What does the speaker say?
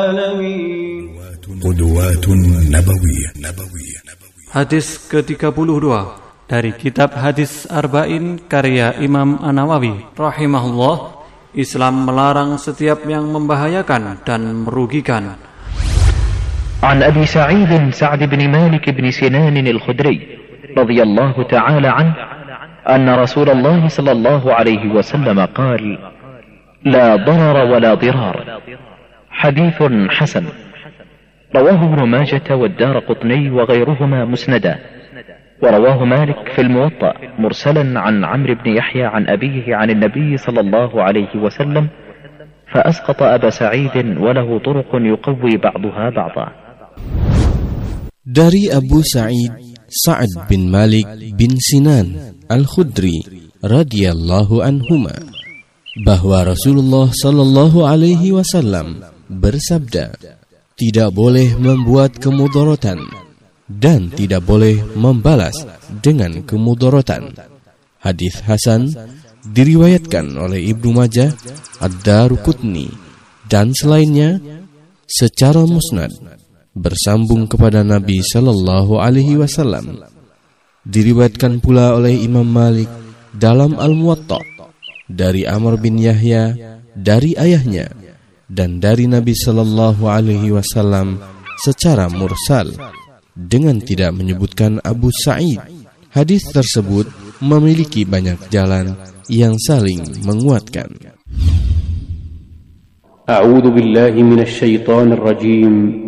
العالمين. قدوات نبوية. Hadis ke-32 dari kitab Hadis Arba'in karya Imam An-Nawawi rahimahullah. Islam melarang setiap yang membahayakan dan merugikan. عن أبي سعيد سعد بن مالك بن سنان الخدري رضي الله تعالى عنه أن رسول الله صلى الله عليه وسلم قال: لا ضرر ولا ضرار. حديث حسن، رواه ابن ماجة والدارقطني وغيرهما مسندا، ورواه مالك في الموطأ مرسلا عن عمرو بن يحيى عن أبيه عن النبي صلى الله عليه وسلم، فأسقط أبا سعيد وله طرق يقوي بعضها بعضا. Dari Abu Sa'id Sa'ad bin Malik bin Sinan Al-Khudri radhiyallahu anhuma bahwa Rasulullah sallallahu alaihi wasallam bersabda, tidak boleh membuat kemudaratan dan tidak boleh membalas dengan kemudaratan. Hadis hasan diriwayatkan oleh Ibnu Majah, Ad-Darqutni dan selainnya secara musnad bersambung kepada Nabi sallallahu alaihi wasallam. Diriwayatkan pula oleh Imam Malik dalam Al-Muwatta dari Amr bin Yahya dari ayahnya dan dari Nabi sallallahu alaihi wasallam secara mursal dengan tidak menyebutkan Abu Sa'id. Hadis tersebut memiliki banyak jalan yang saling menguatkan. A'udzu billahi minasy syaithanir rajim.